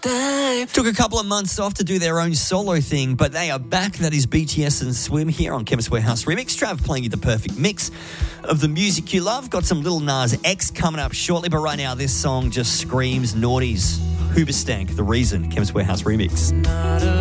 Took a couple of months off to do their own solo thing, but they are back. That is BTS and Swim here on Chemist Warehouse Remix. Trav playing you the perfect mix of the music you love. Got some Lil Nas X coming up shortly, but right now this song just screams noughties. Hoobastank, The Reason, Chemist Warehouse Remix.